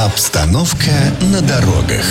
Обстановка на дорогах.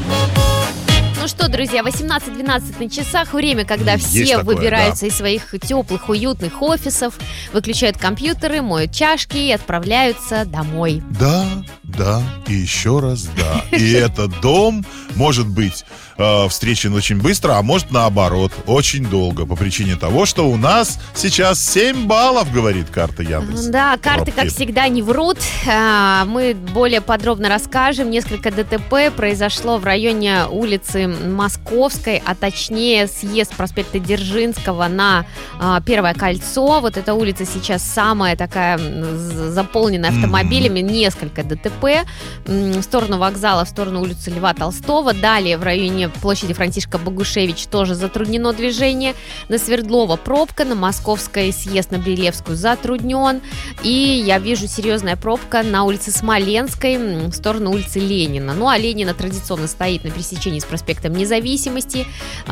Ну что, друзья, 18:12 на часах. Время, когда Есть все такое, выбираются из своих теплых, уютных офисов, выключают компьютеры, моют чашки и отправляются домой. Да, и еще раз да. И этот дом может быть встречен очень быстро, а может наоборот, очень долго. По причине того, что у нас сейчас 7 баллов, говорит карта Яндекс. Да, карты, как всегда, не врут. Мы более подробно расскажем. Несколько ДТП произошло в районе улицы Московской, а точнее съезд проспекта Дзержинского на Первое кольцо. Вот эта улица сейчас самая такая заполненная автомобилями. Несколько ДТП в сторону вокзала, в сторону улицы Льва Толстого. Далее в районе площади Франтишка Богушевич тоже затруднено движение. На Свердлова пробка, на Московской съезд на Брилевскую затруднен. И я вижу серьезная пробка на улице Смоленской в сторону улицы Ленина. Ну, а Ленина традиционно стоит на пересечении с проспектом Независимости.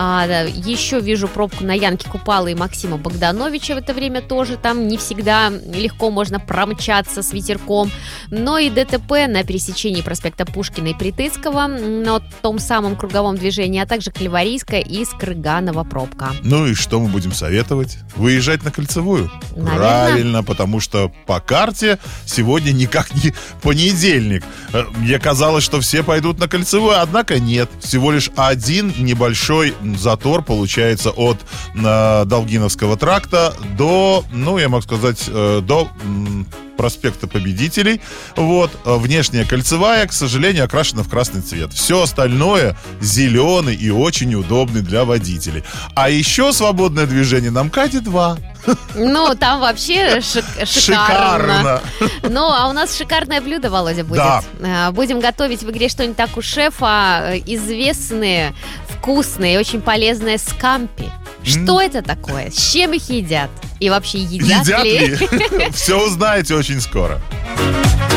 Еще вижу пробку на Янке Купала и Максима Богдановича в это время тоже. Там не всегда легко можно промчаться с ветерком. Но и ДТП на пересечении проспекта Пушкина и Притыцкого на том самом круговом движении, а также Кальварийская и Скрыганова пробка. Ну и что мы будем советовать? Выезжать на Кольцевую? Наверное. Правильно, потому что по карте сегодня никак не понедельник. Мне казалось, что все пойдут на Кольцевую, однако нет. Всего лишь один небольшой затор получается от Долгиновского тракта до, я могу сказать, до проспекта Победителей. Вот. Внешняя Кольцевая, к сожалению, окрашена в красный цвет. Все остальное зеленый и очень удобный для водителей. А еще свободное движение на МКАДе 2. Ну, там вообще шикарно. Ну, а у нас шикарное блюдо, Володя, будет. Да. Будем готовить в игре «Что не так у шефа» известные, вкусные, очень полезные скампи. Что это такое? С чем их едят? И вообще едят ли? Все узнаете очень скоро.